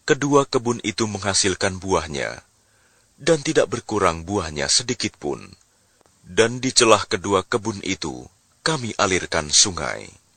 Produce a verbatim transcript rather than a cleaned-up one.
kedua kebun itu menghasilkan buahnya, dan tidak berkurang buahnya sedikitpun. Dan di celah kedua kebun itu, kami alirkan sungai.